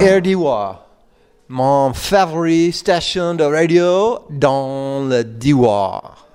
RDY, mon favorite station de radio dans le Diois.